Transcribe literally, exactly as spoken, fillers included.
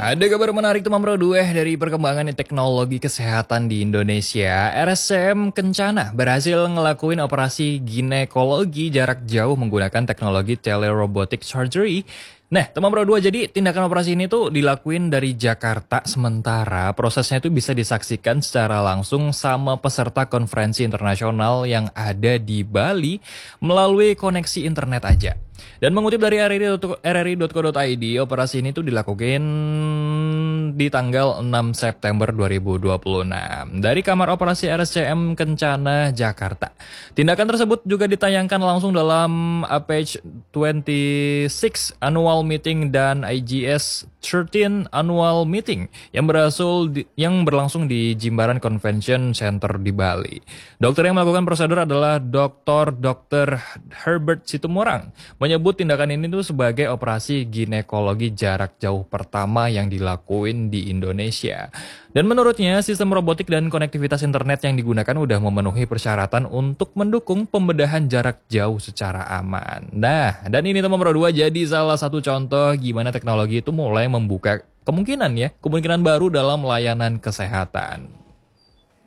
Ada kabar menarik teman bro dua dari perkembangan teknologi kesehatan di Indonesia. R S C M Kencana berhasil ngelakuin operasi ginekologi jarak jauh menggunakan teknologi telerobotic surgery. Nah, teman bro dua, jadi tindakan operasi ini tuh dilakuin dari Jakarta, sementara prosesnya itu bisa disaksikan secara langsung sama peserta konferensi internasional yang ada di Bali melalui koneksi internet aja. Dan mengutip dari r r i dot co dot i d, operasi ini tuh dilakukan di tanggal enam September dua ribu dua puluh enam dari Kamar Operasi R S C M Kencana, Jakarta. Tindakan tersebut juga ditayangkan langsung dalam A P H dua puluh enam Annual Meeting dan I G S tiga belas Annual Meeting yang berasal di, yang berlangsung di Jimbaran Convention Center di Bali. Dokter yang melakukan prosedur adalah Doktor Dokter Herbert Situmorang. Menyebut tindakan ini tuh sebagai operasi ginekologi jarak jauh pertama yang dilakuin di Indonesia. Dan menurutnya sistem robotik dan konektivitas internet yang digunakan udah memenuhi persyaratan untuk mendukung pembedahan jarak jauh secara aman. Nah, dan ini teman bro dua jadi salah satu contoh gimana teknologi itu mulai membuka kemungkinan ya, kemungkinan baru dalam layanan kesehatan.